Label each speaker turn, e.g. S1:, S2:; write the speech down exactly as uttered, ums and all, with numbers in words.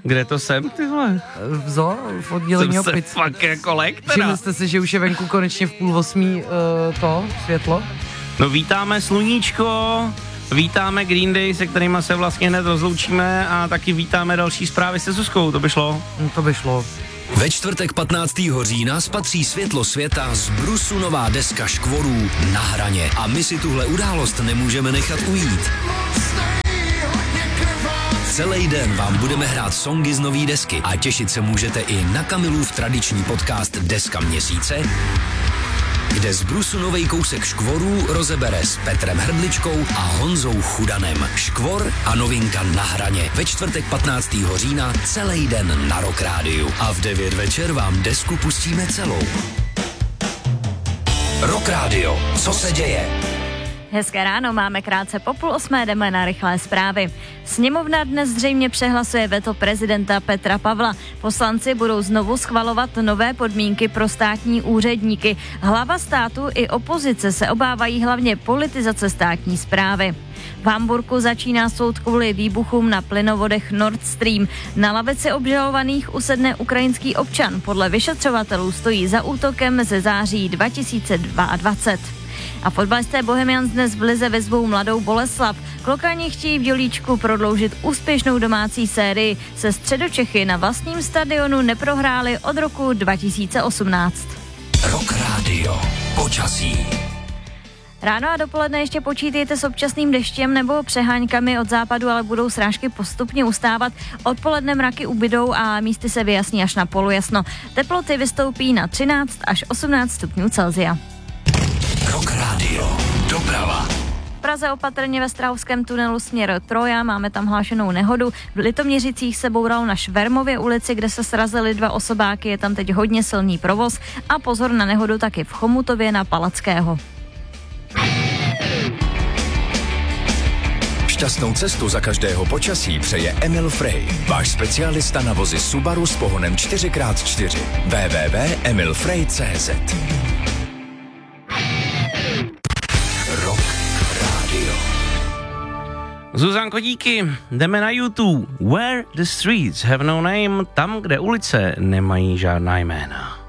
S1: Kde to jsem, tyhle?
S2: V zoo, v oddělení
S1: Jsem se
S2: opic.
S1: fakt jako lek, teda.
S2: Všimli jste si, že už je venku konečně v půl osmí uh, to světlo?
S1: No vítáme sluníčko, vítáme Green Day, se kterýma se vlastně hned rozloučíme a taky vítáme další zprávy se Zuzkou, to by šlo.
S2: No, to by šlo.
S3: Ve čtvrtek patnáctého října spatří světlo světa z brusu nová deska Škvorů Na hraně. A my si tuhle událost nemůžeme nechat ujít. Celý den vám budeme hrát songy z nový desky a těšit se můžete i na Kamilův tradiční podcast Deska měsíce, kde z brusu novej kousek Škvorů rozebere s Petrem Hrdličkou a Honzou Chudanem. Škvor a novinka Na hraně. Ve čtvrtek patnáctého října celý den na Rock Rádiu. A v devět večer vám desku pustíme celou. Rock Radio. Co se děje?
S4: Hezké ráno, máme krátce po půl osmé, jdeme na rychlé zprávy. Sněmovna dnes zřejmě přehlasuje veto prezidenta Petra Pavla. Poslanci budou znovu schvalovat nové podmínky pro státní úředníky. Hlava státu i opozice se obávají hlavně politizace státní správy. V Hamburku začíná soud kvůli výbuchům na plynovodech Nord Stream. Na lavici obžalovaných usedne ukrajinský občan. Podle vyšetřovatelů stojí za útokem ze září dva tisíce dvacet dva. A fotbalisté Bohemians dnes v lize vyzvou Mladou Boleslav. Klokani chtějí v Dělíčku prodloužit úspěšnou domácí sérii. Se Středočechy na vlastním stadionu neprohráli od roku dva tisíce osmnáct.
S3: Rock Radio. Počasí.
S4: Ráno a dopoledne ještě počítejte s občasným deštěm nebo přeháňkami od západu, ale budou srážky postupně ustávat. Odpoledne mraky ubydou a místy se vyjasní až na polojasno. Teploty vystoupí na třináct až osmnáct stupňů Celsia.
S3: Rock Radio. Doprava.
S4: V Praze opatrně ve Strahovském tunelu směr Troja, máme tam hlášenou nehodu. V Litoměřicích se bouralo na Švermově ulici, kde se srazily dva osobáky, je tam teď hodně silný provoz a pozor na nehodu taky v Chomutově na Palackého.
S5: Šťastnou cestu za každého počasí přeje Emil Frey, váš specialista na vozy Subaru s pohonem čtyři krát čtyři. w w w tečka emil frey tečka c z.
S3: Rock Radio.
S1: Zuzanko, díky. Jdeme na YouTube. Where the streets have no name. Tam, kde ulice nemají žádná jména.